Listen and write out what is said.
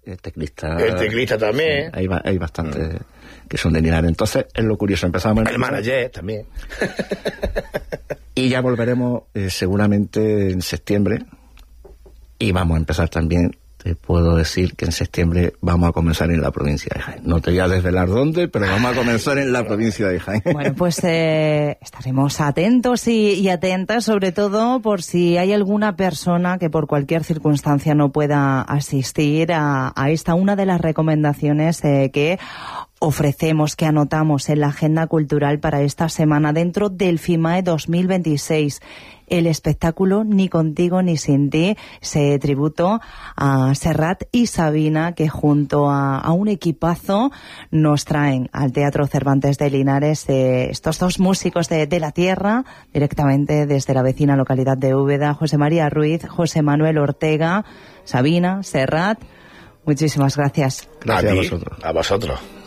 el teclista. El teclista también. Sí, hay bastantes que son de Linares. Entonces, es lo curioso. Empezamos el manager también. Y ya volveremos seguramente en septiembre. Y vamos a empezar también, te puedo decir que en septiembre vamos a comenzar en la provincia de Jaén. No te voy a desvelar dónde, pero vamos a comenzar en la provincia de Jaén. Bueno, pues estaremos atentos y atentas, sobre todo por si hay alguna persona que por cualquier circunstancia no pueda asistir a esta, una de las recomendaciones que ofrecemos, que anotamos en la agenda cultural para esta semana dentro del FIMAE 2026. El espectáculo Ni contigo ni sin ti, ese tributo a Serrat y Sabina, que junto a un equipazo nos traen al Teatro Cervantes de Linares estos dos músicos de la tierra, directamente desde la vecina localidad de Úbeda, José María Ruiz, José Manuel Ortega, Sabina, Serrat. Muchísimas gracias. A vosotros.